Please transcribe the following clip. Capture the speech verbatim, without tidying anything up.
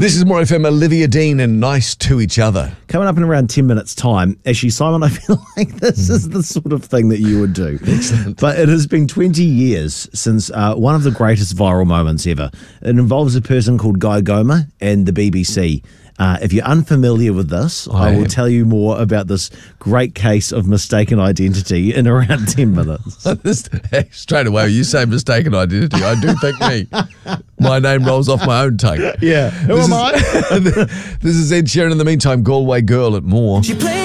This is More F M, Olivia Dean and Nice to Each Other. Coming up in around ten minutes' time. Actually, Simon, I feel like this is the sort of thing that you would do. Excellent. But it has been twenty years since uh, one of the greatest viral moments ever. It involves a person called Guy Goma and the B B C. Uh, if you're unfamiliar with this, I, I will am. tell you more about this great case of mistaken identity in around ten minutes. This- hey, straight away, you say mistaken identity. I do think me. My name rolls off my own tongue. Yeah. Who This am is- I? This is Ed Sheeran. In the meantime, Galway Girl at More.